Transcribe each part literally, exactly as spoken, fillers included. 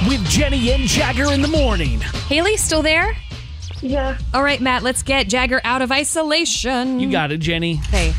with Jenny and Jagger in the morning. Haley, still there? Yeah. All right, Matt, let's get Jagger out of isolation. You got it, Jenny. Hey.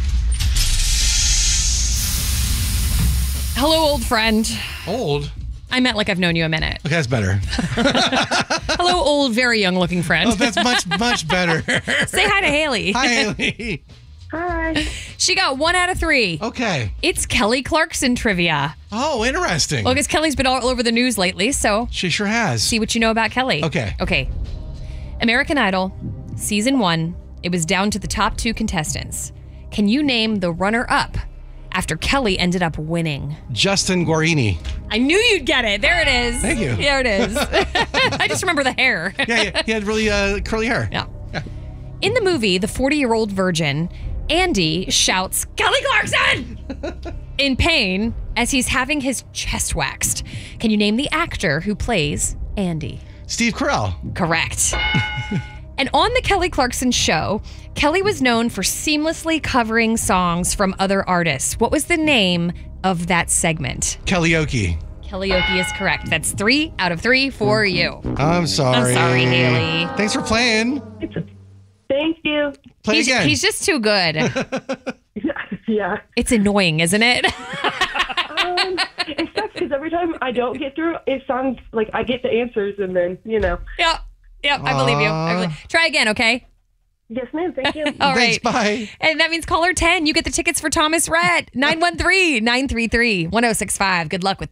Hello, old friend. Old? I meant like I've known you a minute. Okay, that's better. Hello, old, very young-looking friend. Oh, that's much, much better. Say hi to Haley. Hi, Haley. Hi. She got one out of three. Okay. It's Kelly Clarkson trivia. Oh, interesting. Well, because Kelly's been all over the news lately, so She sure has. see what you know about Kelly. Okay. Okay. American Idol, season one. It was down to the top two contestants. Can you name the runner-up after Kelly ended up winning? Justin Guarini. I knew you'd get it. There it is. Thank you. There it is. I just remember the hair. Yeah, yeah, he had really uh, curly hair. Yeah. In the movie, The forty-Year-Old Virgin, Andy shouts, Kelly Clarkson! in pain as he's having his chest waxed. Can you name the actor who plays Andy? Steve Carell. Correct. And on the Kelly Clarkson show, Kelly was known for seamlessly covering songs from other artists. What was the name of that segment? Karaoke. Karaoke is correct. That's three out of three for you. I'm sorry. I'm sorry, Haley. Thanks for playing. Thank you. Play He's, again. he's just too good. Yeah. It's annoying, isn't it? Um, it sucks because every time I don't get through, it sounds like I get the answers and then, you know. Yep. Yep. I believe you. I believe. Try again, okay? Yes, ma'am. Thank you. All Thanks, right. bye. And that means caller ten. You get the tickets for Thomas Rhett. nine one three, nine three three, one oh six five. Good luck with